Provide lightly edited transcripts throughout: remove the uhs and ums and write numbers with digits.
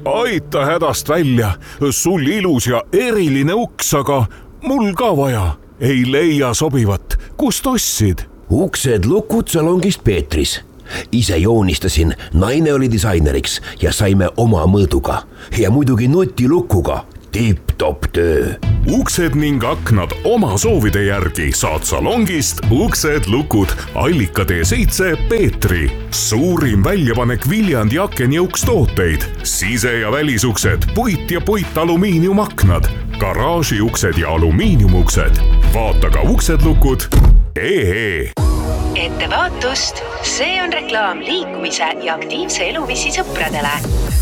aita hädast välja, sul ilus ja eriline uks, aga mul ka vaja. Ei leia sobivat, kust ostsid? Uksed lukud salongist Peetris. Ise joonistasin, naine oli disaineriks ja saime oma mõõduga. Ja muidugi nutilukuga. Tipp-top töö. Uksed ning aknad oma soovide järgi saad salongist Uksed lukud Allikatee 7 Peetri. Suurim väljapanek Viljandi akenjõukstooteid. Sise- ja välisuksed, puit ja puitalumiiniumaknad, garaažiuksed ja alumiiniumuksed. Vaata ka uksedlukud.ee. Ettevaatust, see on reklaam liikumise ja aktiivse eluviisi sõpradele.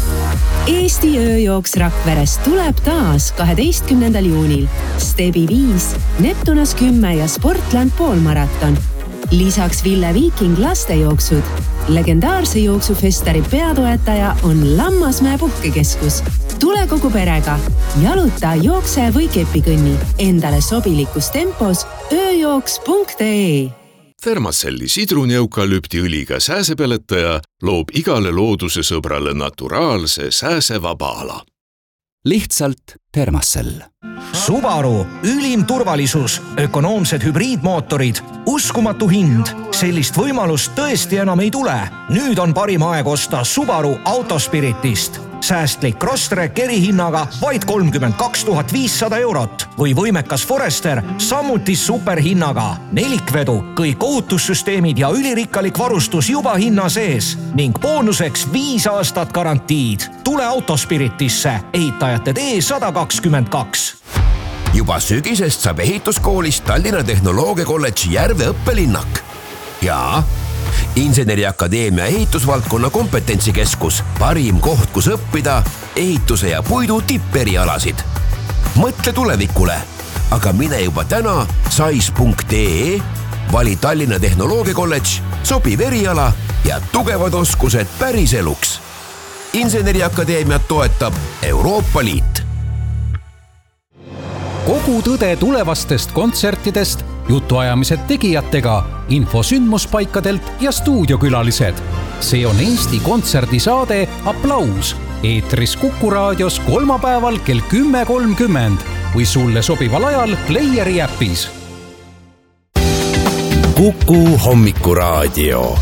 Eesti ööjooks Rakverest tuleb taas 12. juunil. Stebi 5, Neptunas 10 ja Sportland poolmaraton. Lisaks Ville Viiking lastejooksud. Legendaarse jooksufestari peatoetaja on Lammasmäe puhkekeskus. Tule kogu perega. Jaluta, jookse või kepikõnni. Endale sobilikus tempos ööjooks.ee. Thermacelli sidruneukalüptiõliga sääsepeletaja loob igale looduse sõbrale naturaalse sääsevaba ala. Lihtsalt Thermacell. Subaru, ülim turvalisus, ökonoomsed hübriidmootorid, uskumatu hind. Sellist võimalust tõesti enam ei tule. Nüüd on parim aeg osta Subaru Autospiritist. Säästlik Crosstrek erihinnaga vaid 32 500 eurot või võimekas Forester samuti superhinnaga. Nelikvedu, kõik ohutussüsteemid ja ülirikkalik varustus juba hinna sees ning boonuseks 5 aastat garantiid. Tule Autospiritisse, ehitajate tee 122. Juba sügisest saab ehituskoolist Tallinna Tehnoloogiakolledži Järve õppelinnak. Ja Inseneriakadeemia ehitusvaldkonna kompetentsikeskus, parim koht, kus õppida ehituse ja puidu tipperialasid. Mõtle tulevikule, aga mine juba täna sais.ee, vali Tallinna Tehnoloogiakolledž, sobiv eriala ja tugevad oskused päriseluks. Inseneriakadeemiat toetab Euroopa Liit. Kogu tõde tulevastest kontsertidest, jutuajamised tegijatega, info sündmuspaikadelt ja stuudiokülalised. See on Eesti kontserdisaade Applaus. Eetris Kuku raadios kolmapäeval kell 10.30 või sulle sobival ajal Playeri äpis. Kuku hommikuraadio.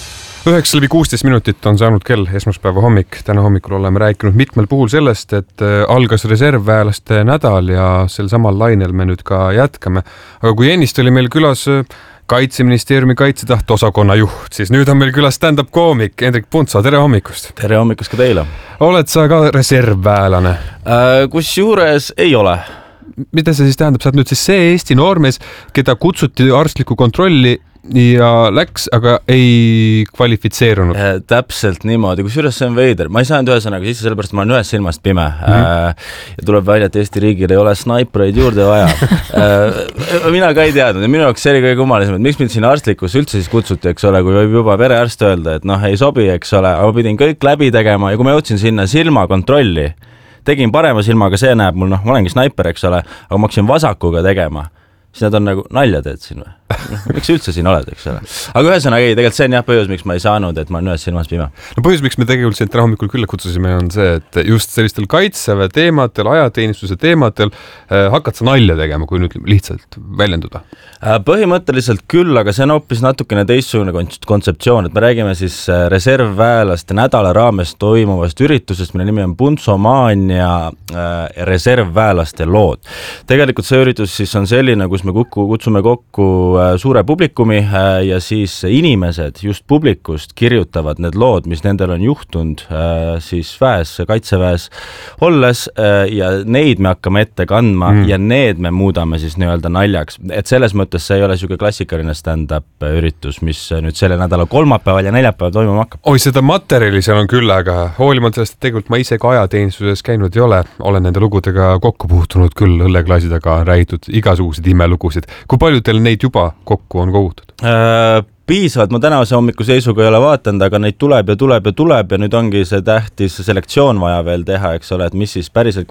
9:16 minutit on saanud kell esmaspäeva hommik. Täna hommikul oleme rääkinud mitmel puhul sellest, et algas reservväelaste nädal ja sel samal lainel me nüüd ka jätkame. Aga kui ennist oli meil külas Kaitseministeeriumi kaitsetahte osakonna juht, siis nüüd on meil külas stand-up koomik Hendrik Puntsa. Tere hommikust! Tere hommikust ka teile! Oled sa ka reservväelane? Kusjuures ei ole. Mida see siis tähendab? Sa oled nüüd siis see Eesti noormees, keda kutsuti arstlikku kontrolli ja läks, aga ei kvalifitseerunud. Täpselt niimoodi, kusjuures see on veider. Ma ei saanud ühesõnaga sisse, sellepärast ma olen ühes silmast pime. Ja tuleb välja, et Eesti riigil ei ole snaipreid juurde vaja. Mina ka ei teadnud ja minu jaoks see oli kõige kummalisem, et miks mind siin arstlikus üldse siis kutsuti, eks ole, kui võib juba perearst öelda, et ei sobi, eks ole, aga pidin kõik läbi tegema ja kui ma jõudsin sinna silmakontrolli, tegin parema silmaga, see näeb mul, ma olengi snaiper, eks ole, aga ma hakkasin vasakuga tegema. Siis nad on nagu nalja teed siin või? Miks üldse siin oled, eks ole? Aga ühesõnaga ei, tegelikult see on põhjus, miks ma ei saanud, et ma olen ühes silmas pime. Põhjus, miks me tegelikult siin täna hommikul külla kutsusime, on see, et just sellistel kaitseväe teemadel, ajateenistuse teemadel hakkad sa nalja tegema, kui nüüd lihtsalt väljenduda? Põhimõtteliselt küll, aga see on hoopis natukene teistsugune kontseptsioon, et me räägime siis reservväelaste nädala raames toimuvast üritusest, mille nimi on Puntsomaania reservväelaste lood. Tegelikult see üritus siis on selline, kus me kutsume kokku suure publikumi ja siis inimesed just publikust kirjutavad need lood, mis nendel on juhtunud siis väes, kaitseväes olles ja neid me hakkame ette kandma ja need me muudame siis nii-öelda naljaks. Et selles mõttes see ei ole selline klassikaline stand-up üritus, mis nüüd selle nädala kolmapäeval ja neljapäeval toimuma hakkab. Oi, seda materjali seal on küll, aga hoolimata sellest, et tegelikult ma ise ka ajateenistuses käinud ei ole, olen nende lugudega kokku puutunud küll, õlleklaasi taga räägitud igasuguseid imelugusid. Kui palju teil neid juba kokku on kogutud? piisavalt, ma tänase hommiku seisuga ei ole vaatanud, aga neid tuleb ja nüüd ongi see tähtis selektsioon vaja veel teha, eks ole, et mis siis päriselt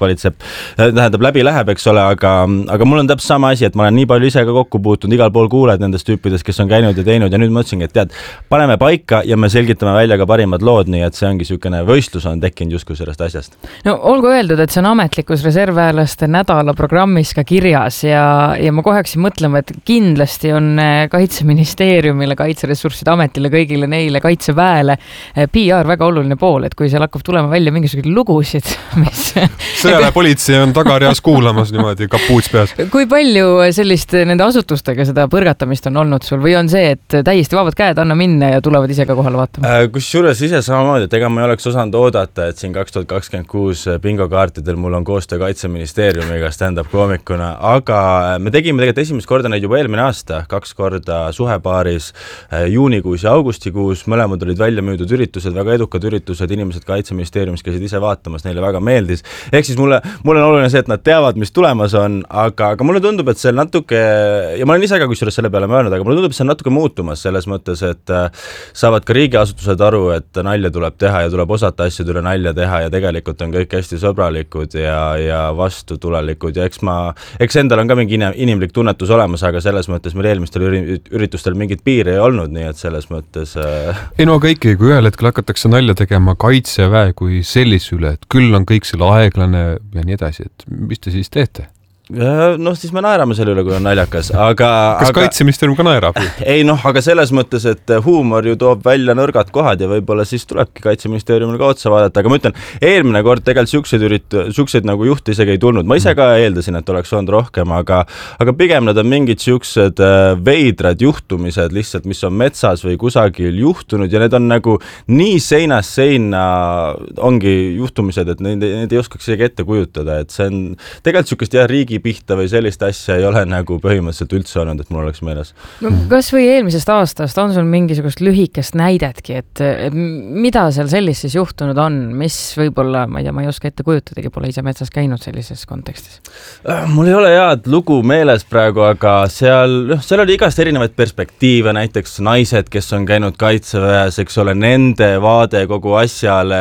läbi läheb, eks ole, aga mul on täpselt sama asi, et ma olen nii palju ise ka kokku puutunud, igal pool kuuled nendest tüüpidest, kes on käinud ja teinud ja nüüd mõtlesingi, et tead, paneme paika ja me selgitame välja ka parimad lood, nii et see ongi niisugune võistlus on tekkinud justkui sellest asjast. No olgu öeldud, et see on ametlikus reservväelaste nädala programmis ka kirjas ja ma kohe hakkasin mõtlema, et kindlasti on Kaitseministeeriumile, Kaitseressursside Ametile, kõigile neile Kaitseväele PR väga oluline pool, et kui seal hakkab tulema välja mingisuguseid lugusid, mis... Sõjaväepolitsei on tagareas kuulamas niimoodi, kapuuts peas. Kui palju sellist nende asutustega seda põrgatamist on olnud sul või on see, et täiesti vabad käed, anna minna ja tulevad ise ka kohale vaatama? Kusjuures ise samamoodi, et ega ma ei oleks osanud oodata, et siin 2026 bingokaartidel mul on koostöö Kaitseministeeriumiga stand-up koomikuna, aga me tegime tegelikult esimest korda neid juba eelmine aasta, 2 korda suhepaaris juunikuus ja augustikuus, mõlemad olid välja müüdud üritused, väga edukad üritused, inimesed Kaitseministeeriumis käisid ise vaatamas, neile väga meeldis. Ehk siis mulle on oluline see, et nad teavad, mis tulemas on, aga mulle tundub, et see natuke, ja ma olen ise ka kusjuures selle peale möönud, aga mulle tundub, et see on natuke muutumas selles mõttes, et saavad ka riigiasutused aru, et nalja tuleb teha ja tuleb osata asjad üle nalja teha ja tegelikult on kõik hästi sõbralikud ja vastutulelikud ja eks endal on ka mingi inimlik tunnetus olemas, aga selles mõttes meil eelmistel üritustel mingit piiri ei olnud, nii et selles mõttes... Ei no aga ikkagi, kui ühel hetkel hakatakse nalja tegema Kaitseväe kui sellise üle, et küll on kõik selle aeglane ja nii edasi, et mis te siis teete? Noh, siis me naerame selle üle, kui on naljakas, aga... Kas Kaitseministeerium ka naerab? Ei noh, aga selles mõttes, et huumor ju toob välja nõrgad kohad ja võib-olla siis tulebki Kaitseministeeriumil ka otsa vaadata, aga ma ütlen, eelmine kord tegelikult siukseid nagu juhte isegi ei tulnud. Ma ise ka eeldasin, et oleks olnud rohkem, aga pigem nad on mingid siuksed veidrad juhtumised lihtsalt, mis on metsas või kusagil juhtunud ja need on nagu nii seinast seina ongi juhtumised, et need ei oskaks isegi ette kujutada, et see on tegelikult siukest riigi pihta või sellist asja ei ole nagu põhimõtteliselt üldse olnud, et mul oleks meeles. No, kas või eelmisest aastast on sul mingisugust lühikest näidetki, et mida seal sellist siis juhtunud on, mis võib-olla, ma ei oska ette kujutadagi, pole ise metsas käinud sellises kontekstis? Mul ei ole head lugu meeles praegu, aga seal oli igast erinevaid perspektiive, näiteks naised, kes on käinud Kaitseväes, eks ole, nende vaade kogu asjale,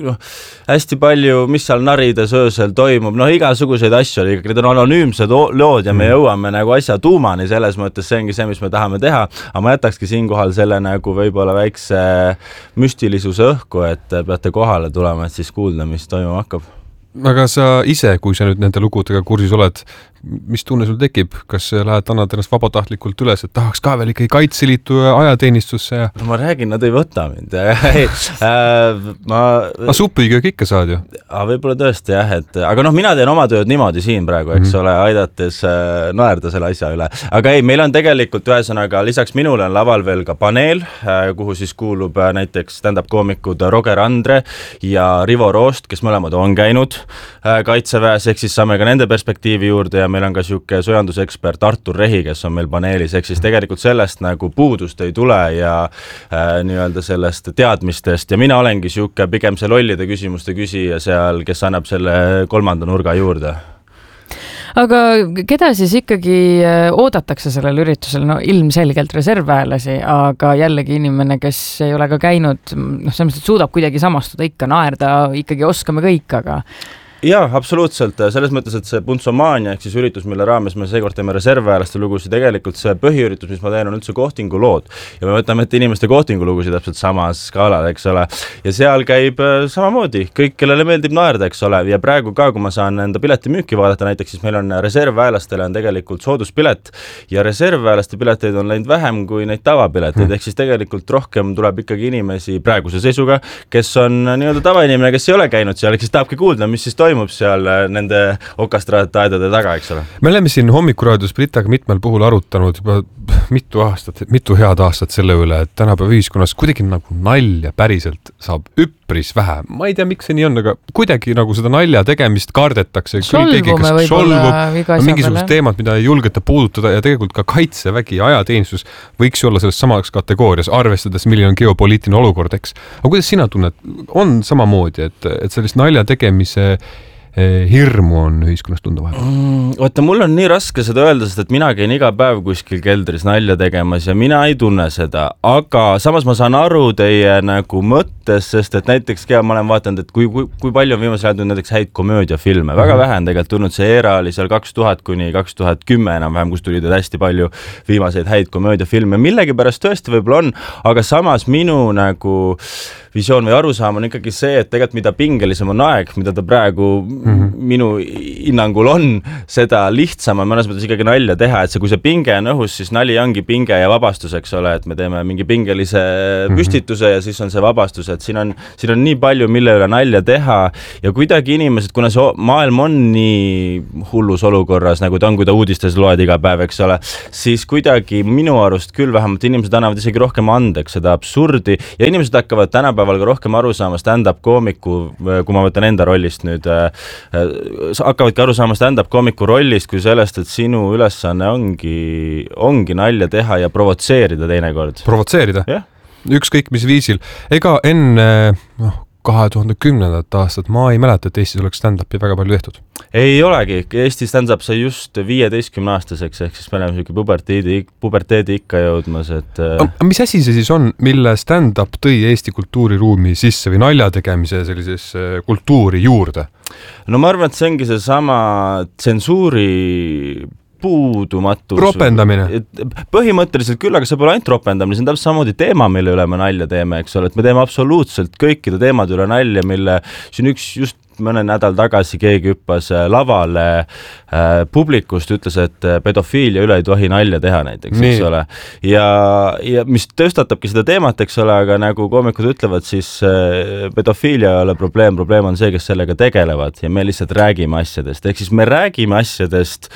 hästi palju, mis seal narides öösel toimub, igasuguseid asju oli, need on anonüümsed lood ja me jõuame nagu asja tuumani, selles mõttes see ongi see, mis me tahame teha, aga ma jätakski siinkohal selle nagu võib-olla väikse müstilisuse õhku, et peate kohale tulema, et siis kuulda, mis toimuma hakkab. Aga sa ise, kui sa nüüd nende lugudega kursis oled, mis tunne sul tekib? Kas lähed annad ennast vabatahtlikult üles, et tahaks ka veel ikkagi Kaitseliitu ajateenistusse? Ja... No ma räägin, nad ei võta mind. Supiköök ikka saad ju? Võib-olla tõesti jah, aga mina teen oma tööd niimoodi siin praegu, eks ole, aidates naerda selle asja üle. Aga ei, meil on tegelikult ühesõnaga, lisaks minule on laval veel ka paneel, kuhu siis kuulub näiteks stand-up koomikud Roger Andre ja Rivo Roost, kes mõlemad on käinud Kaitseväes, ehk siis saame ka nende perspektiivi juurde ja meil on ka siuke söjandusekspert Artur Rehi, kes on meil paneelis, ehk siis tegelikult sellest nagu puudust ei tule ja nii-öelda sellest teadmistest ja mina olengi siuke pigem see lollide küsimuste küsija seal, kes annab selle 3. nurga juurde. Aga keda siis ikkagi oodatakse sellel üritusel? No ilmselgelt reservväelasi, aga jällegi inimene, kes ei ole ka käinud, selles suudab kuidagi samastuda, ikka naerda, ikkagi oskame kõik, aga... Jaa, absoluutselt. Selles mõttes, et see Puntsomaania, ehk siis üritus, mille raames me seekord teeme reservväelaste lugusid, tegelikult see põhiüritus, mis ma teen, on üldse kohtingulood. Ja me võtame ette inimeste kohtingulugusid täpselt samas skaalal, eks ole. Ja seal käib samamoodi kõik, kellele meeldib naerda, eks ole. Ja praegu ka, kui ma saan enda pileti müüki vaadata, näiteks siis meil on reservväelastele on tegelikult sooduspilet ja reservväelaste pileteid on läinud vähem kui neid tavapileteid. Ehk siis tegelikult rohkem tuleb ikkagi inimesi praeguse seisuga, kes on nii-öelda tavainimene, kes ei ole käinud seal, kes tahabki kuulda, mis siis toimub seal nende okastraataedade taga, eks ole. Me oleme siin Hommikuraadios Britaga mitmel puhul arutanud juba mitu head aastat selle üle, et tänapäeva ühiskonnas kuidagi nagu nalja päriselt saab üpris vähe. Ma ei tea, miks see nii on, aga kuidagi nagu seda nalja tegemist kardetakse. Solvume võib-olla mingisugused teemad, mida ei julgeta puudutada ja tegelikult ka Kaitsevägi ajateenistus võiks olla selles samaks kategoorias, arvestades, milline on geopoliitiline olukord, eks. Aga kuidas sina tunned? On samamoodi, et sellist nalja tegemise hirmu on ühiskonnas tunda vahepeal? Oota, mul on nii raske seda öelda, sest et mina käin iga päev kuskil keldris nalja tegemas ja mina ei tunne seda, aga samas ma saan aru teie nagu mõttes, sest et näiteks ma olen vaatanud, et kui palju on viimasel ajal tulnud näiteks häid komöödiafilme, väga vähe on tegelikult tulnud, see era oli seal 2000 kuni 2010 enam-vähem, kus tuli hästi palju viimaseid häid komöödiafilme, millegi pärast tõesti võib-olla on, aga samas minu nagu visioon või arusaam on ikkagi see, et tegelikult mida pingelisem on aeg, mida ta praegu minu hinnangul on, seda lihtsam on mõnes mõttes ikkagi nalja teha, et kui see pinge on õhus, siis nali ongi pinge ja vabastus, eks ole, et me teeme mingi pingelise püstituse ja siis on see vabastus, et siin on nii palju, mille üle nalja teha ja kuidagi inimesed, kuna see maailm on nii hullus olukorras, nagu ta on, kui ta uudistes loed iga päev, eks ole, siis kuidagi minu arust küll vähemalt inimesed annavad isegi rohkem andeks seda absurdi ja inimesed hakkavad tänapäeval ka rohkem aru saama stand-up koomiku, kui ma võtan enda rollist nüüd, hakkavadki aru saama stand-up koomiku rollist kui sellest, et sinu ülesanne ongi nalja teha ja provotseerida teinekord. Provotseerida? Yeah. Ükskõik mis viisil. Ega enne 2010. aastat ma ei mäleta, et Eestis oleks stand-upi väga palju tehtud. Ei olegi. Eesti stand-up sai just 15-aastaseks, ehk siis me oleme puberteedi ikka jõudmas. Et... Mis asi see siis on, mille stand-up tõi Eesti kultuuriruumi sisse või nalja tegemise sellises kultuuri juurde? No ma arvan, et see ongi see sama tsensuuri puudumatus. Ropendamine. Põhimõtteliselt küll, aga see pole ainult ropendamine, see on täpselt samamoodi teema, mille üle me nalja teeme, eks ole, et me teeme absoluutselt kõikide teemade üle nalja, mille siin üks just mõne nädal tagasi keegi hüppas lavale publikust, ütles, et pedofiilia üle ei tohi nalja teha näiteks, eks ole. Ja mis tõstatabki seda teemat, eks ole, aga nagu koomikud ütlevad, siis pedofiilia ei ole probleem on see, kes sellega tegelevad ja me lihtsalt räägime asjadest. Ehk siis me räägime asjadest,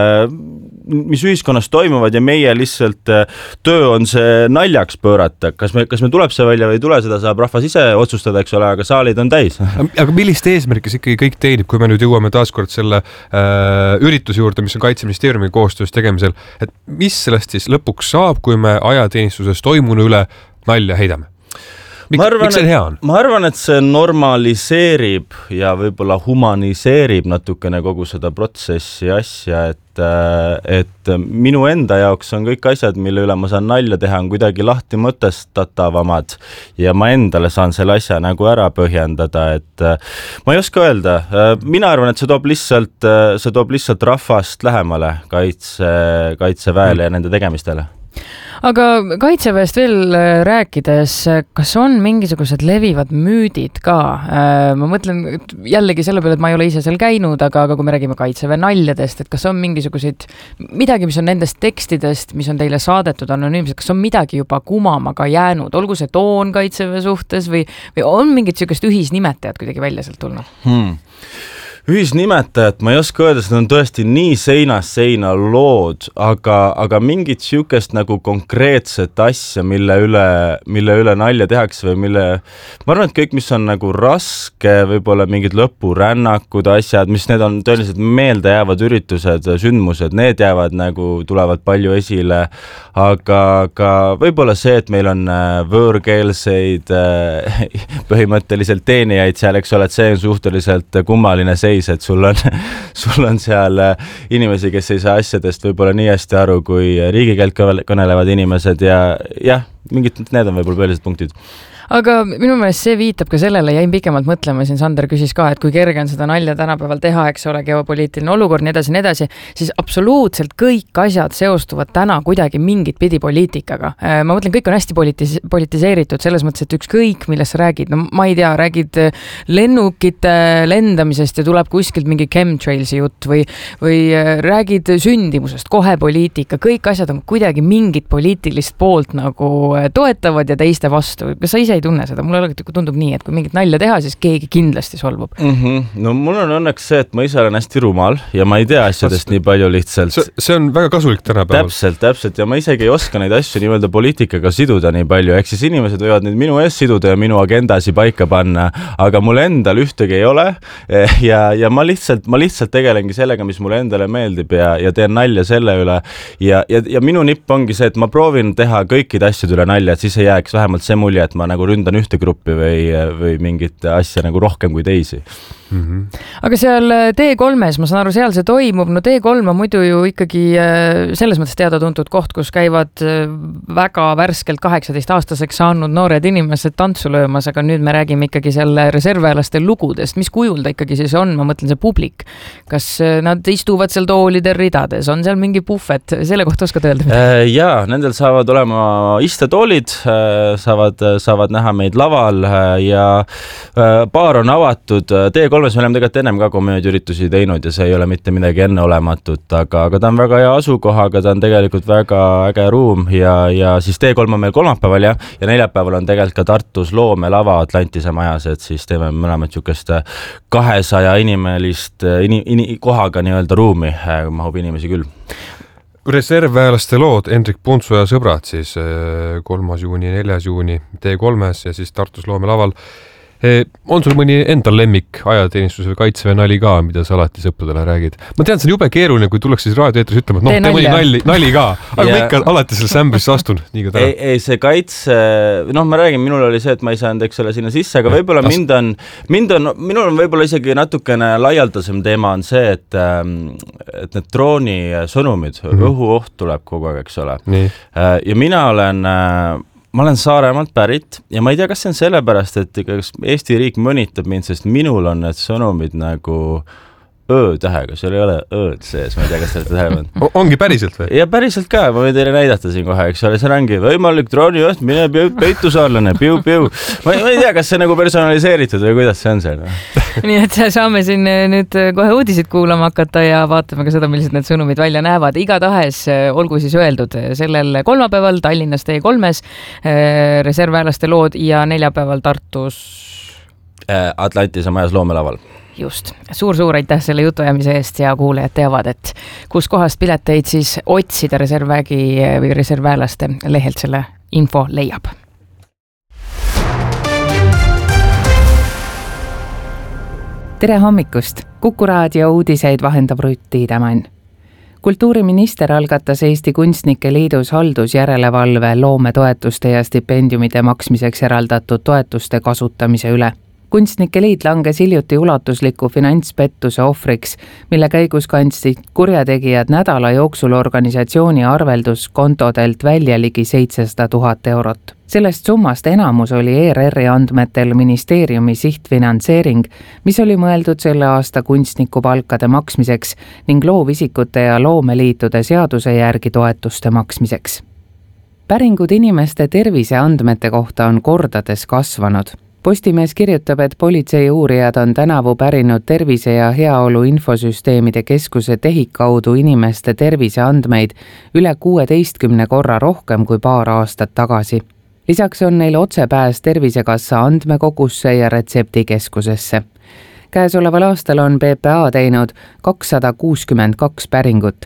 mis ühiskonnas toimuvad ja meie lihtsalt töö on see naljaks pöörata. Kas me tuleb see välja või ei tule, seda saab rahvas ise otsustada, eks ole, aga saalid on täis. Aga millist eesmärkis ikkagi kõik teenib, kui me nüüd jõuame taaskord selle ürituse juurde, mis on Kaitseministeeriumi koostöös tegemisel, et mis sellest siis lõpuks saab, kui me ajateenistuses toimunu üle nalja heidame? Miks see hea on? Ma arvan, et see normaliseerib ja võib-olla humaniseerib natukene kogu seda protsessi asja, et minu enda jaoks on kõik asjad, mille üle ma saan nalja teha, on kuidagi lahti mõtestatavamad ja ma endale saan selle asja nagu ära põhjendada, et ma ei oska öelda. Mina arvan, et see toob lihtsalt rahvast lähemale kaitseväele ja nende tegemistele. Aga Kaitseväest veel rääkides, kas on mingisugused levivad müüdid ka? Ma mõtlen jällegi selle peale, et ma ei ole ise seal käinud, aga kui me räägime Kaitseväe naljadest, et kas on mingisuguseid midagi, mis on nendest tekstidest, mis on teile saadetud anonüümselt, kas on midagi juba kumama ka jäänud? Olgu see toon Kaitseväe suhtes või on mingit sellist ühisnimetajat kuidagi välja sealt tulnud? Ühisnimetajat, ma ei oska öelda, see on tõesti nii seinast seina lood, aga mingit siukest nagu konkreetset asja, mille üle nalja tehakse või ma arvan, et kõik, mis on nagu raske, võib-olla mingid lõpurännakud, asjad, mis need on tõeliselt meelde jäävad üritused, sündmused, need jäävad nagu, tulevad palju esile, aga võib-olla see, et meil on võõrkeelseid põhimõtteliselt teenijaid seal, eks ole, et see on suhteliselt kummaline seis, et sul on seal inimesi, kes ei saa asjadest võib-olla nii hästi aru, kui riigikeelt kõnelevad inimesed ja mingid need on võib-olla põhilised punktid. Aga minu meelest see viitab ka sellele, jäin pikemalt mõtlema, siin Sander küsis ka, et kui kerge on seda nalja tänapäeval teha, eks ole, geopoliitiline olukord, nii edasi, siis absoluutselt kõik asjad seostuvad täna kuidagi mingit pidi poliitikaga. Ma mõtlen, kõik on hästi politiseeritud selles mõttes, et ükskõik, millest sa räägid. No ma ei tea, räägid lennukite lendamisest ja tuleb kuskilt mingi chemtrailsi jutt või räägid sündimusest, kohe poliitika. Kõik asjad on kuidagi mingit poliitilist poolt nagu toetavad ja teiste vastu. Kas sa ise ei tunne seda? Mulle tundub nii, et kui mingit nalja teha, siis keegi kindlasti solvub. No mul on õnneks see, et ma ise olen hästi rumal ja ma ei tea asjadest nii palju lihtsalt. See on väga kasulik tänapäeval. Täpselt ja ma isegi ei oska neid asju nii-öelda poliitikaga siduda nii palju, ehk siis inimesed võivad nüüd minu ees siduda ja minu agendasi paika panna, aga mul endal ühtegi ei ole ja ma lihtsalt tegelengi sellega, mis mulle endale meeldib ja teen nalja selle üle ja minu nipp ongi see, et ma proovin teha kõikide asjade üle nalja, et siis ei jääks vähemalt see mulje, et ma nagu nagu ründan ühte gruppi või mingit asja nagu rohkem kui teisi. Aga seal T3-s, ma saan aru, seal see toimub, no T3 on muidu ju ikkagi selles mõttes teada-tuntud koht, kus käivad väga värskelt 18-aastaseks saanud noored inimesed tantsu löömas, aga nüüd me räägime ikkagi selle reservväelaste lugudest. Mis kujul ta ikkagi siis on, ma mõtlen see publik. Kas nad istuvad seal toolidel ridades, on seal mingi puhvet, selle kohta oskad öelda? Jaa, nendel saavad olema istetoolid, saavad näha meid laval ja baar on avatud. T3 me oleme tegelikult ennem ka komöödiüritusi teinud ja see ei ole mitte midagi enneolematut, aga ta on väga hea asukohaga, ta on tegelikult väga äge ruum ja siis T3 on meil kolmapäeval ja neljapäeval on tegelikult ka Tartus loomelava Atlantise majas, et siis teeme mõlemad niisugust 200 inimelist kohaga nii-öelda ruumi, mahub inimesi küll. Reservväelaste lood, Hendrik Puntsu ja sõbrad siis 3. juuni, 4. juuni T3-s ja siis Tartus loomelaval. On sul mõni endal lemmik ajateenistus või kaitseväe nali ka, mida sa alati sõpradele räägid? Ma tean, see on jube keeruline, kui tuleks siis raadioeetris ütlema, et tee mõni nali ka, aga ma ikka alati selle sämbrisse astun. Nii ka täna. Ei, see kaitse, ma räägin, minul oli see, et ma ei saanud eks ole sinna sisse, aga võib-olla minul on võib-olla isegi natukene laialdasem teema on see, et need drooni sõnumid, õhuoht tuleb kogu aeg, eks ole. Ja mina olen Saaremaalt pärit ja ma ei tea, kas see on sellepärast, et Eesti riik mõnitab mind, sest minul on need sõnumid nagu Ö-tähega, seal ei ole Ö-d sees, ma ei tea, kas te olete tähele. Ongi päriselt või? Ja päriselt ka, ma võin teile näidata siin kohe, eks ole, see ongi võimalik droonijuht, mine peitusaalane, piu. Ma ei tea, kas see nagu personaliseeritud või kuidas see on seal. Nii et saame siin nüüd kohe uudisid kuulama hakata ja vaatame ka seda, millised need sõnumid välja näevad. Igatahes olgu siis öeldud sellel kolmapäeval Tallinnas T3-s reservväelaste lood ja neljapäeval Tartus Atlantise majas loomelaval. Just. Suur aitäh selle jutuajamise eest ja kuulajad teavad, et kus kohast pileteid siis otsida reservvägi või reservväelaste lehelt selle info leiab. Tere hommikust! Kuku raadio uudiseid vahendab Rutt Tiidemann. Kultuuriminister algatas Eesti Kunstnike Liidus haldusjärelevalve loometoetuste ja stipendiumide maksmiseks eraldatud toetuste kasutamise üle. Kunstnike Liit langes hiljuti ulatusliku finantspettuse ohvriks, mille käigus kandsid kurjategijad nädala jooksul organisatsiooni arvelduskontodelt välja ligi 700 000 eurot. Sellest summast enamus oli ERR-i andmetel ministeeriumi sihtfinantseering, mis oli mõeldud selle aasta kunstnikupalkade maksmiseks ning loovisikute ja loomeliitude seaduse järgi toetuste maksmiseks. Päringud inimeste terviseandmete kohta on kordades kasvanud. Postimees kirjutab, et politsei uurijad on tänavu pärinud tervise- ja heaolu infosüsteemide keskuse TEHIK kaudu inimeste terviseandmeid üle 16 korra rohkem kui paar aastat tagasi. Lisaks on neil otsepääs Tervisekassa andmekogusse ja retseptikeskusesse. Käesoleval aastal on PPA teinud 262 päringut.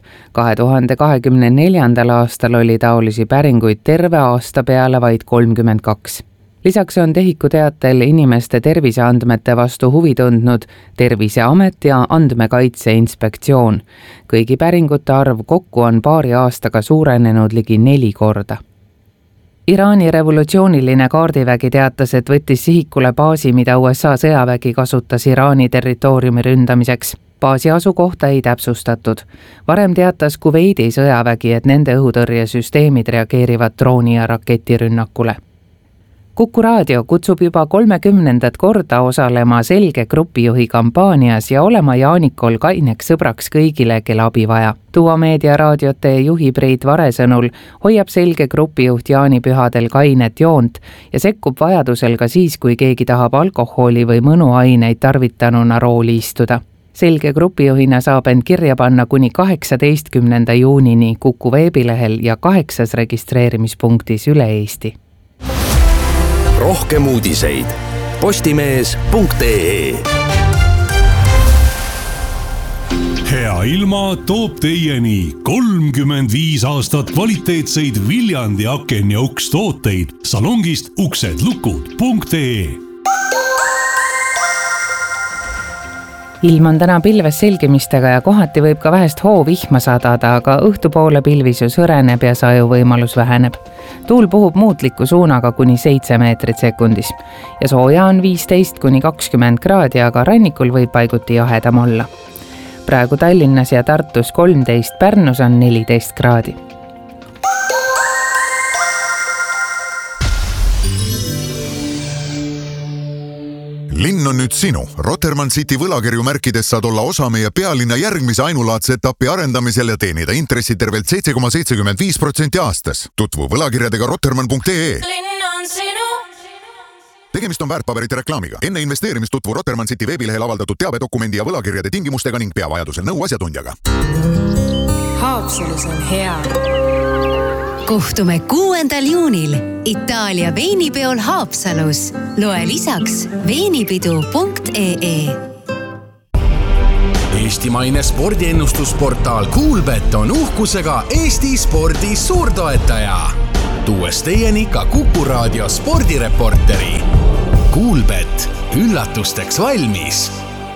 2024. aastal oli taolisi päringuid terve aasta peale vaid 32. Lisaks on TEHIKu teatel inimeste terviseandmete vastu huvi tundnud Terviseamet ja Andmekaitse Inspektsioon. Kõigi päringute arv kokku on paari aastaga suurenenud ligi 4 korda. Iraani revolutsiooniline kaardivägi teatas, et võttis sihikule baasi, mida USA sõjavägi kasutas Iraani territooriumi ründamiseks. Baasi asukohta ei täpsustatud. Varem teatas Kuveidi sõjavägi, et nende õhutõrjesüsteemid reageerivad drooni- ja raketirünnakule. Kuku raadio kutsub juba 30. korda osalema Selge grupijuhi kampaanias ja olema Jaanikol kaineks sõbraks kõigile, kelle abi vaja. Tuua meediaraadiote juhi Priit Vare sõnul hoiab Selge grupijuht jaanipühadel kainet joont ja sekkub vajadusel ka siis, kui keegi tahab alkoholi või mõnuaineid tarvitanuna rooli istuda. Selge grupijuhina saab end kirja panna kuni 18. juunini Kuku veebilehel ja 8 registreerimispunktis üle Eesti. Rohkem uudiseid postimees.ee. Hea ilma toob teieni 35 aastat kvaliteetseid Viljandi aken ja uks tooteid salongist uksedlukud.ee. ilm on täna pilves selgimistega ja kohati võib ka vähest hoovihma sadada, aga õhtupoole pilvisus hõreneb ja sajuvõimalus väheneb. Tuul puhub muutliku suunaga kuni 7 meetrit sekundis ja sooja on 15 kuni 20 kraadi, aga rannikul võib paiguti jahedam olla. Praegu Tallinnas ja Tartus 13, Pärnus on 14 kraadi. Linn on nüüd sinu. Rotermann City võlakirju märkides saad olla osa meie pealinna järgmise ainulaadse etapi arendamisel ja teenida intressi tervelt 7,75% aastas. Tutvu võlakirjadega rotermann.ee. Linn on sinu. Tegemist on väärtpaberite reklaamiga. Enne investeerimist tutvu Rotermann City veebilehel avaldatud teabedokumendi ja võlakirjade tingimustega ning pea vajadusel nõu asjatundjaga. Haapsalus on hea. Kohtume 6. juunil Itaalia veinipeol Haapsalus. Loe lisaks veinipidu.ee. Eestimaine spordiennustusportaal Kuulbet on uhkusega Eesti spordi suurtoetaja. Tuues teieni ka Kuku Raadio spordireporteri. Kuulbet, üllatusteks valmis.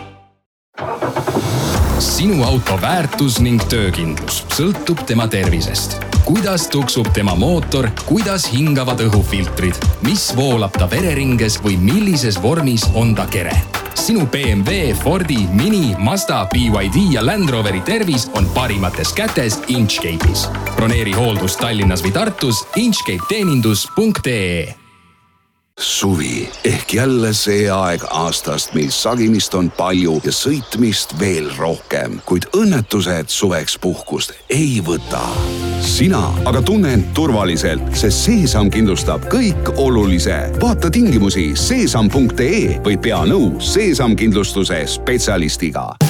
Sinu auto väärtus ning töökindlus sõltub tema tervisest. Kuidas tuksub tema mootor, kuidas hingavad õhufiltrid, mis voolab ta vereringes või millises vormis on ta kere. Sinu BMW, Fordi, Mini, Mazda, BYD ja Land Roveri tervis on parimates kätes Inchcape'is. Broneeri hooldus Tallinnas või Tartus inchcapeteenindus.ee. Suvi ehk jälle see aeg aastast, mil sagimist on palju ja sõitmist veel rohkem, kuid õnnetused suveks puhkust ei võta. Sina aga tunne end turvaliselt, sest Seesam kindlustab kõik olulise. Vaata tingimusi seesam.ee või pea nõu Seesam kindlustuse spetsialistiga.